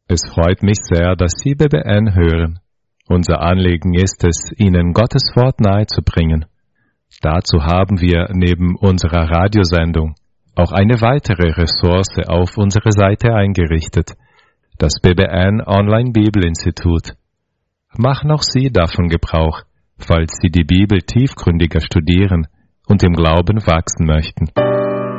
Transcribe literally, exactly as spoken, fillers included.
Es freut mich sehr, dass Sie B B N hören. Unser Anliegen ist es, Ihnen Gottes Wort nahezubringen. Dazu haben wir neben unserer Radiosendung auch eine weitere Ressource auf unsere Seite eingerichtet, das B B N Online Bibelinstitut. Machen auch Sie davon Gebrauch, falls Sie die Bibel tiefgründiger studieren und im Glauben wachsen möchten.